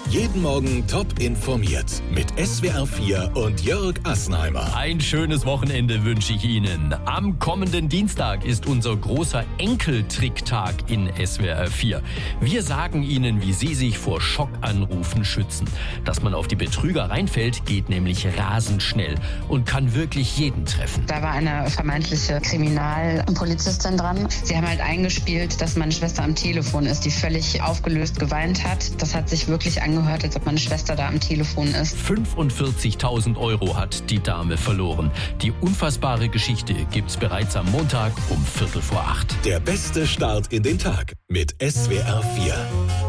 Jeden Morgen top informiert mit SWR4 und Jörg Assenheimer. Ein schönes Wochenende wünsche ich Ihnen. Am kommenden Dienstag ist unser großer Enkeltricktag in SWR4. Wir sagen Ihnen, wie Sie sich vor Schockanrufen schützen. Dass man auf die Betrüger reinfällt, geht nämlich rasend schnell und kann wirklich jeden treffen. Da war eine vermeintliche Kriminalpolizistin dran. Sie haben halt eingespielt, dass meine Schwester am Telefon ist, die völlig aufgelöst geweint hat. Das hat sich wirklich angehört, als ob meine Schwester da am Telefon ist. 45.000 € hat die Dame verloren. Die unfassbare Geschichte gibt's bereits am Montag um 7:45. Der beste Start in den Tag mit SWR4.